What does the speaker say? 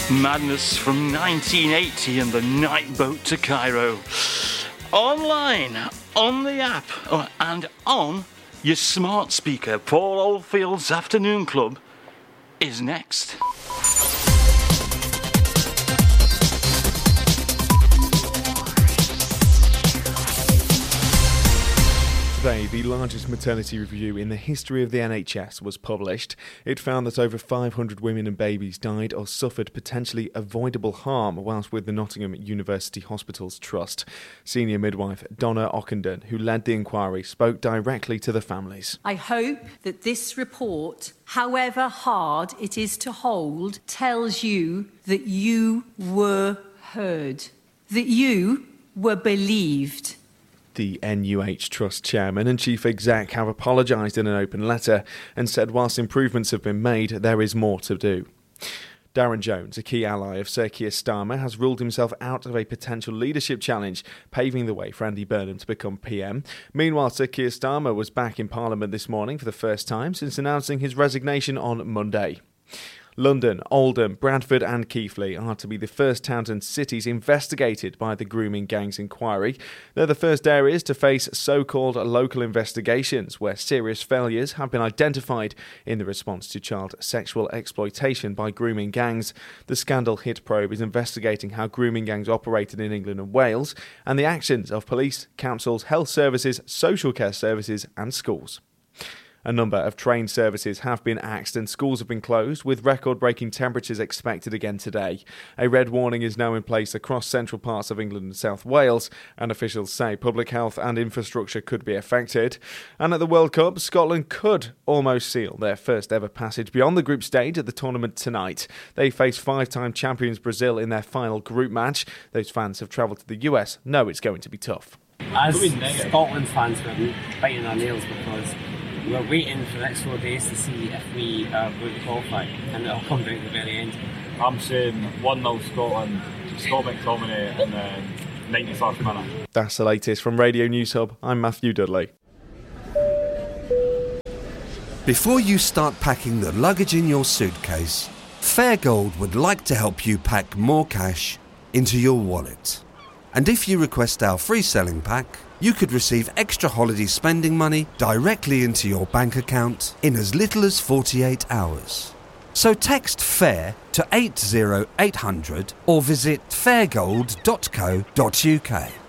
Madness from 1980 and the night boat to Cairo. Online, on the app, and on your smart speaker. Paul Oldfield's Afternoon Club is next. Today, the largest maternity review in the history of the NHS was published. It found that over 500 women and babies died or suffered potentially avoidable harm whilst with the Nottingham University Hospitals Trust. Senior midwife Donna Ockenden, who led the inquiry, spoke directly to the families. I hope that this report, however hard it is to hold, tells you that you were heard, that you were believed. The NUH Trust chairman and chief exec have apologised in an open letter and said whilst improvements have been made, there is more to do. Darren Jones, a key ally of Sir Keir Starmer, has ruled himself out of a potential leadership challenge, paving the way for Andy Burnham to become PM. Meanwhile, Sir Keir Starmer was back in Parliament this morning for the first time since announcing his resignation on Monday. London, Oldham, Bradford and Keighley are to be the first towns and cities investigated by the Grooming Gangs inquiry. They're the first areas to face so-called local investigations where serious failures have been identified in the response to child sexual exploitation by grooming gangs. The scandal hit probe is investigating how grooming gangs operated in England and Wales and the actions of police, councils, health services, social care services and schools. A number of train services have been axed and schools have been closed, with record-breaking temperatures expected again today. A red warning is now in place across central parts of England and South Wales, and officials say public health and infrastructure could be affected. And at the World Cup, Scotland could almost seal their first ever passage beyond the group stage at the tournament tonight. They face five-time champions Brazil in their final group match. Those fans have travelled to the US know it's going to be tough. As Scotland fans, we're biting our nails because we're waiting for the next 4 days to see if we are going to qualify, and it'll come down to the very end. I'm saying 1-0 Scotland, Scott McTominay in the 91st minute. That's the latest from Radio News Hub. I'm Matthew Dudley. Before you start packing the luggage in your suitcase, Fairgold would like to help you pack more cash into your wallet. And if you request our free selling pack, you could receive extra holiday spending money directly into your bank account in as little as 48 hours. So text FAIR to 80800 or visit fairgold.co.uk.